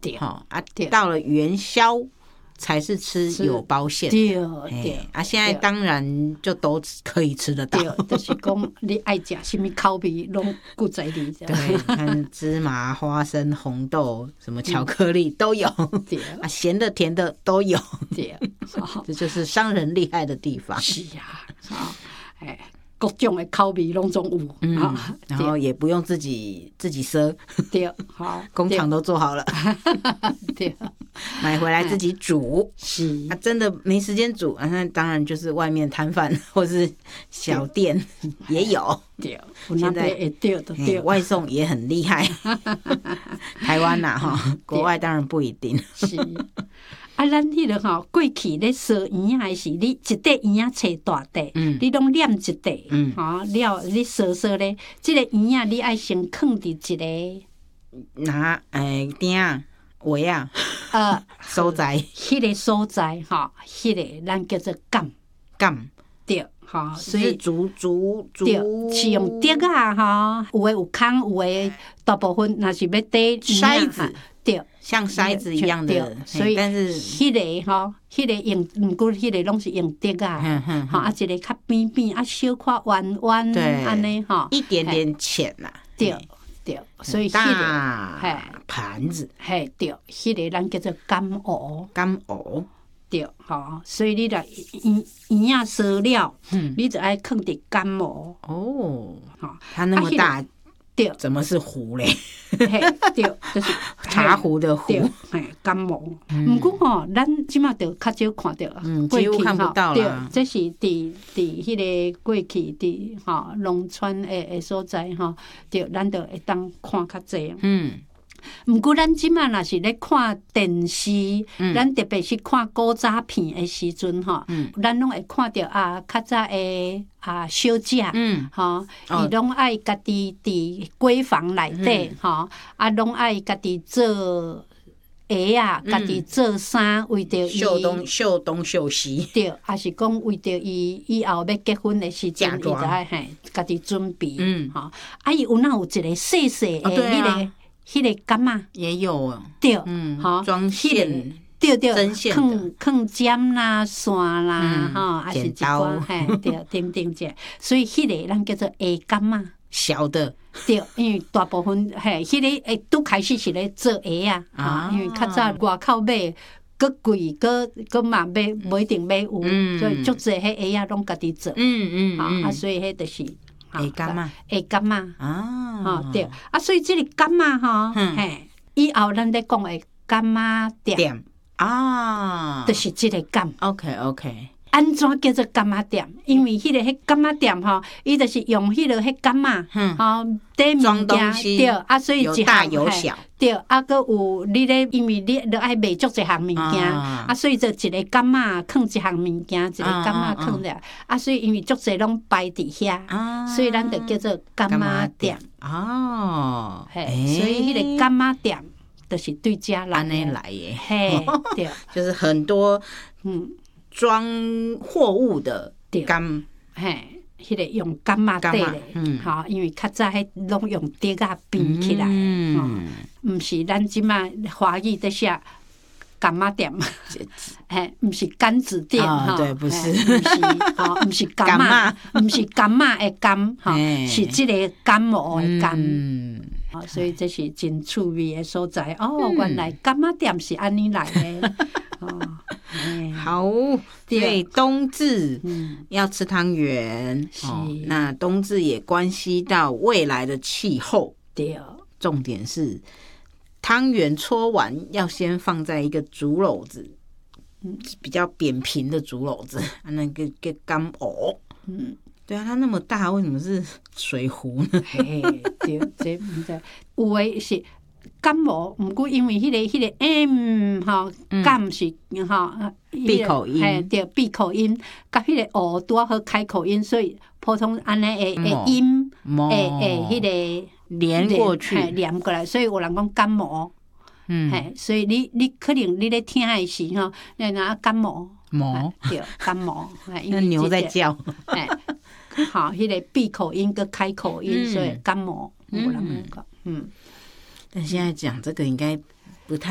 对啊， 对到了元宵才是吃有包馅。 对对现在当然就都可以吃得到。 对，就是讲你爱食什么口味，拢顾在你。 对，看芝麻、花生、红豆、什么巧克力都有， 对咸的、甜的都有。 对， 这就是商人厉害的地方。 是啊，各种的口味拢总有， 然后也不用自己赊， 对，好， 工厂都做好了， 对， 买回来自己煮。 是真的没时间煮，那当然就是外面摊贩或是小店也有。 对，现在会对的对， 外送也很厉害。台湾呐，国外当然不一定。 是。咱迄个吼，过去咧烧圆仔是你一块圆仔找大块，你拢捻一块，了你烧咧，即个圆仔你爱先放伫一个拿鼎围啊，所在， 迄个所在吼，迄个咱叫做杆，对，吼，所以竹对，是用竹啊，吼，有诶有空，有诶大部分若是要缀筛子。 对， 像筛子一样的， 所以但是迄个吼，迄个用，毋过迄个拢是用竹啊，吼，一个较扁扁，小块弯弯，安尼吼， 一点点浅啦， 对，所以迄个盘子， 对，迄个咱叫做干蚵，对，吼，所以你若圆仔烧了，你就爱放伫干蚵， 它那么大。 对， 怎么是壶嘞？ 对，就是茶壶的壶， 干蚵。毋过吼，咱即马就较少看到， 几乎看不到啦。这是伫迄个过去伫农村的所在吼，对，咱就会当看较济。毋过咱即马若是咧看电视，咱特别是看古早片的时阵吼，咱拢会看到较早的小姐，伊拢爱家己伫闺房内底拢爱家己做鞋啊，家己做衫，为着伊绣东绣西， 对，还是讲为着伊以后要结婚的时阵，伊就爱家己准备，伊有哪有一个细细的迄个杆啊， 也有对， 装线， 对， 针线放针啦、线啦，还是一寡对，等者，所以迄个咱叫做下杆啊， 小的， 对，因为大部分迄个拄开始是咧做鞋啊，因为较早外口买搁贵，搁嘛无一定买有，所以足侪迄鞋啊拢家己做，所以迄就是下杆啊， 对，所以即个杆啊，以后咱咧讲的杆啊店就是即个杆。 OK， 安怎叫做柑仔店？因为迄柑仔店伊就是用迄柑仔底物件对，所以有大有小对，搁有你咧，因为你都爱卖足一项物件，所以就一个柑仔放一项物件，一个柑仔放了，所以因为足侪拢摆伫遐，所以咱就叫做柑仔店。所以迄个柑仔店就是对遮来的， 对， 就是很多装货物的柑， 迄个用柑仔底咧，因为较早迄拢用竹仔编起来，毋是咱即马华语在写柑仔店，毋是柑子店， 对，不是， 毋是柑仔，毋是柑仔的柑，是即个柑蚵的柑。所以这是真趣味的所在原来柑仔店是安尼来的。 好，对，冬至要吃汤圆，那冬至也关系到未来的气候。 对， 重点是汤圆搓完要先放在一个竹篓子，比较扁平的竹篓子，那个柑蚵。对啊，它那么大，为什么是水壶呢？ 对，这唔知，有诶是柑蚵，毋过因为迄个 M 柑是闭口音， 对，闭口音，甲迄个蚵拄好开口音，所以普通安尼诶音迄个连过去， 连过来，所以有人讲柑蚵。所以你可能你咧听诶时你拿柑蚵，对，柑蚵， 那牛在叫。 迄个闭口音跟开口音，所以柑蚵有人讲， 但现在讲这个应该